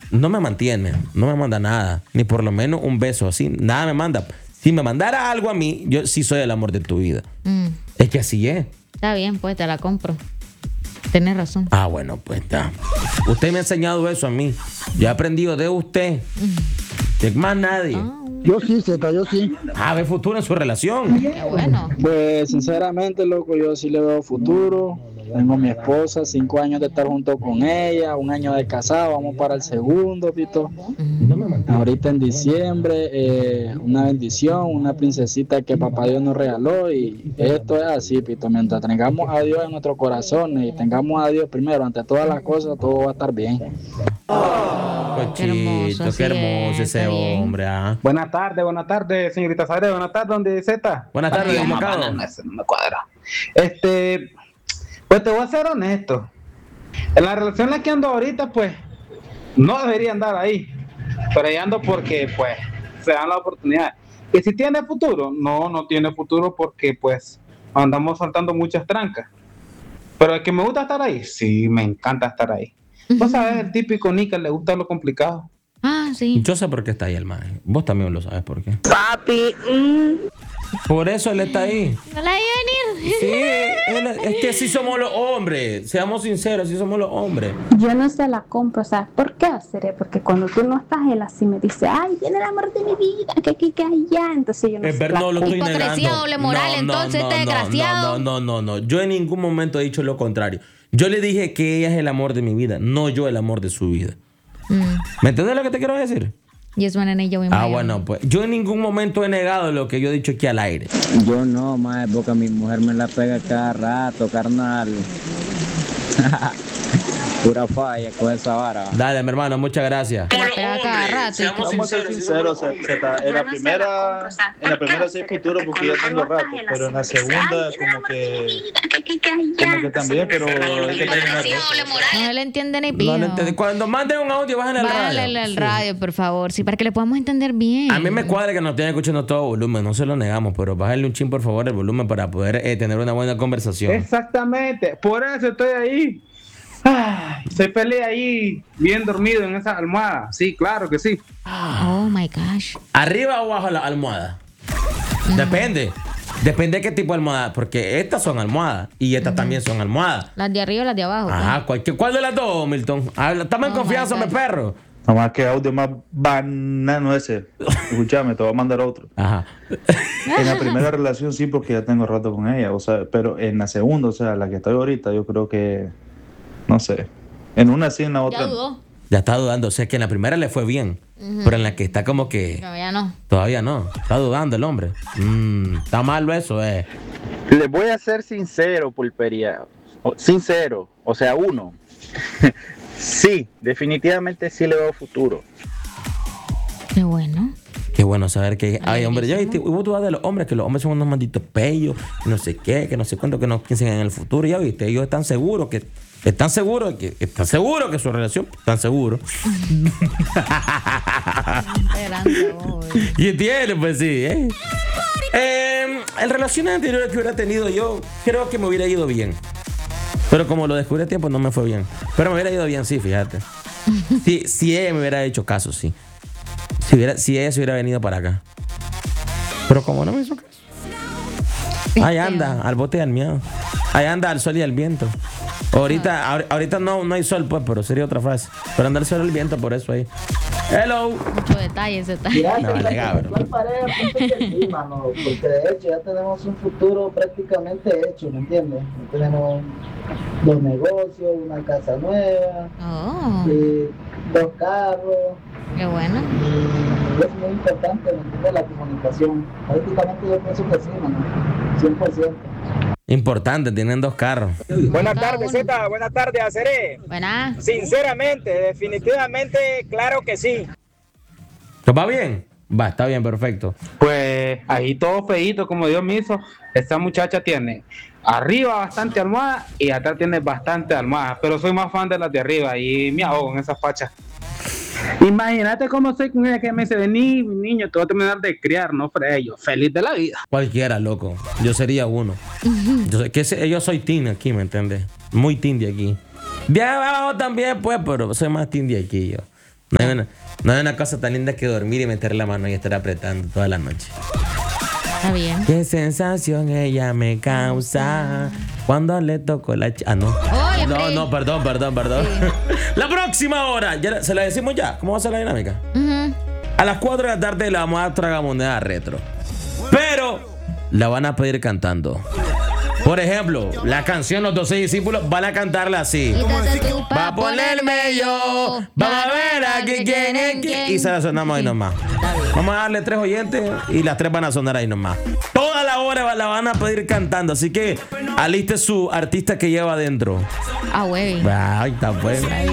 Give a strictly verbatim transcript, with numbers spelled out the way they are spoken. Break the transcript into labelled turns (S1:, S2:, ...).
S1: no me mantiene, no me manda nada, ni por lo menos un beso así, nada me manda. Si me mandara algo a mí, yo sí soy el amor de tu vida. Mm. Es que así es.
S2: Está bien, pues te la compro. Tienes razón.
S1: Ah, bueno, pues está. Usted me ha enseñado eso a mí. Yo he aprendido de usted. Mm. De más nadie. Ah.
S3: Yo sí, Zeta, yo sí.
S1: Ah, ¿ve futuro en su relación?
S2: Qué bueno.
S4: Pues sinceramente, loco, yo sí le veo futuro. Tengo mi esposa, cinco años de estar junto con ella, un año de casado, vamos para el segundo, Pito. Ahorita en diciembre, eh, una bendición, una princesita que papá Dios nos regaló y esto es así, Pito. Mientras tengamos a Dios en nuestro corazón y tengamos a Dios primero ante todas las cosas, todo va a estar bien.
S1: Oh, qué hermoso, qué hermoso ese hombre. ¿Ah?
S5: Buenas tardes, buenas tardes, señorita Zaire, buenas tardes, ¿dónde es Z?
S1: Buenas tardes,
S5: no, no, no, no me cuadra. Este, pues te voy a ser honesto. En la relación en la que ando ahorita, pues, no debería andar ahí. Pero ahí ando porque, pues, se dan la oportunidad. ¿Y si tiene futuro? No, no tiene futuro porque, pues, andamos saltando muchas trancas. Pero el que me gusta estar ahí, sí, me encanta estar ahí. Vos sabés, el típico Nica le gusta lo complicado.
S2: Ah, sí.
S1: Yo sé por qué está ahí el man. Vos también lo sabes por qué.
S6: Papi. Mm.
S1: Por eso él está ahí.
S2: No la iba a venir.
S1: Sí, él, es que así somos los hombres. Seamos sinceros, así somos los hombres.
S7: Yo no se la compro, ¿sabes por qué? Seré porque cuando tú no estás, él así me dice, ay, tiene el amor de mi vida, que aquí, que allá. Entonces yo no
S1: es
S7: sé.
S1: ver, no lo estoy negando.
S2: Doble moral,
S1: no, no,
S2: entonces,
S1: no,
S2: este
S1: no,
S2: desgraciado.
S1: No, no, no, no, no. Yo en ningún momento he dicho lo contrario. Yo le dije que ella es el amor de mi vida, no yo el amor de su vida. Mm. ¿Me entiendes lo que te quiero decir?
S2: Y es una niña muy
S1: Ah, bueno, pues yo en ningún momento he negado lo que yo he dicho aquí al aire.
S4: Yo no, más porque mi mujer me la pega cada rato, carnal. Pura falla con esa vara.
S1: Dale, mi hermano, muchas gracias.
S2: Pero, cada rato.
S8: Vamos a ser sinceros, en la primera, en la primera sí futuro porque ya tengo rato, pero en la segunda como que, como que también, pero hay que terminar eso.
S2: No le entiende ni pío.
S1: No le entiende. Cuando manden un audio, bajen el radio.
S2: Bájale el radio, por favor, sí, para que le podamos entender bien.
S1: A mí me cuadra que nos estén escuchando todo volumen, no se lo negamos, pero bájale un chin, por favor, el volumen para poder eh, tener una buena conversación.
S5: Exactamente, por eso estoy ahí. Ah, soy feliz ahí, bien dormido en esa almohada. Sí, claro que sí.
S2: Oh my gosh.
S1: ¿Arriba o abajo la almohada? Mm. Depende. Depende de qué tipo de almohada. Porque estas son almohadas y estas mm. también son almohadas.
S2: Las de arriba y las de abajo.
S1: Ajá, cualquier, ¿cuál de las dos, Milton? Estamos en oh confianza, mi perro.
S8: Nada más que audio más banano ese. Escúchame, te voy a mandar otro.
S1: Ajá.
S8: En la primera relación sí, porque ya tengo rato con ella. O sea, pero en la segunda, o sea, la que estoy ahorita, yo creo que. No sé. En una sí, en la otra.
S2: Ya dudó.
S1: Ya está dudando. O sea, que en la primera le fue bien. Uh-huh. Pero en la que está como que.
S2: Todavía no.
S1: Todavía no. Está dudando el hombre. Mm, está malo eso, eh.
S9: Le voy a ser sincero, Pulpería. Sincero. O sea, uno. Sí, definitivamente sí le veo futuro.
S2: Qué bueno.
S1: Qué bueno saber que hay hombres. Ya viste, hubo tú de los hombres, que los hombres son unos malditos pellos, no sé qué, que no sé cuánto, que no piensen en el futuro. Ya viste, ellos están seguros que. Están seguros que están seguros que su relación están seguros. Y tiene, pues sí, ¿eh? Eh, en relaciones anteriores que hubiera tenido yo, creo que me hubiera ido bien. Pero como lo descubrí a tiempo, no me fue bien. Pero me hubiera ido bien, sí, fíjate. Si, si ella me hubiera hecho caso, sí. Si, hubiera, si ella se hubiera venido para acá. Pero como no me hizo caso. Ahí anda, al bote y al miedo. Ahí anda al sol y al viento. Ahorita, ahor- ahorita no, no hay sol, pues, pero sería otra frase. Pero anda el sol y el viento, por eso ahí. Hello.
S2: Mucho detalle ese detalle.
S3: Mira,
S1: No,
S3: que
S1: vale,
S3: la
S1: cabrón.
S3: actual pareja, punto que sí, mano, porque de hecho ya tenemos un futuro prácticamente hecho, ¿me entiendes? Ya tenemos dos negocios, una casa nueva,
S2: Oh,
S3: y dos carros,
S2: qué bueno.
S3: y es muy importante, ¿me entiendes? La comunicación. Prácticamente yo pienso que sí, mano, cien por ciento.
S1: Importante, tienen dos carros.
S10: Buenas
S2: Cada
S10: tardes,
S2: uno.
S10: Zeta. Buenas tardes, Aceré.
S2: Buenas.
S10: Sinceramente, definitivamente, claro que sí.
S1: ¿Te va bien? Va, está bien, perfecto.
S5: Pues ahí todo feíto, como Dios me hizo. Esta muchacha tiene arriba bastante almohada y atrás tiene bastante almohada. Pero soy más fan de las de arriba y me ahogo en esas fachas. Imagínate cómo soy con ella, que me dice, vení, mi niño, te voy a terminar de criar, no fregué, yo feliz de la vida.
S1: Cualquiera, loco. Yo sería uno. Yo, sé que ese- yo soy teen aquí, ¿me entiendes? Muy teen de aquí. De abajo también, pues, pero soy más teen de aquí yo. No hay, una, no hay una cosa tan linda que dormir y meter la mano y estar apretando toda la noche.
S2: Está bien.
S1: Qué sensación ella me causa cuando le toco la... Ch ah, no.
S2: Oye,
S1: no,
S2: hombre.
S1: no, perdón, perdón, perdón. Sí. La próxima hora, ya, ¿se la decimos ya? ¿Cómo va a ser la dinámica?
S2: Uh-huh.
S1: A las cuatro de la tarde la vamos a dar tragamoneda retro. Pero la van a pedir cantando. Por ejemplo, la canción Los doce discípulos van a cantarla así. Va a ponerme yo, vamos a ver aquí quién es quién. Y se la sonamos ahí nomás. Vamos a darle tres oyentes y las tres van a sonar ahí nomás. Toda la hora la van a pedir cantando. Así que aliste su artista que lleva adentro.
S2: Ah, güey.
S1: Ay, está bueno.